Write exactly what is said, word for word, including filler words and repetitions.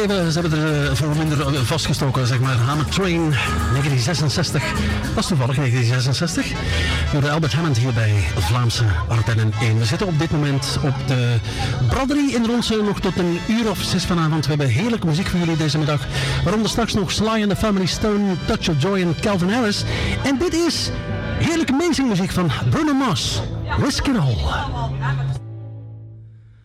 even, ze hebben er uh, voor minder vastgestoken, zeg maar. Hammer Train, negentien zesenzestig. Dat is toevallig negentien zesenzestig. Door Albert Hammond hier bij Vlaamse Ardennen één. We zitten op dit moment op de braderie in Ronsen, nog tot een uur of zes vanavond. We hebben heerlijke muziek voor jullie deze middag. Waaronder straks nog Sly and the Family Stone, Touch of Joy en Calvin Harris. En dit is heerlijke amazing muziek van Bruno Mars. Risk It All.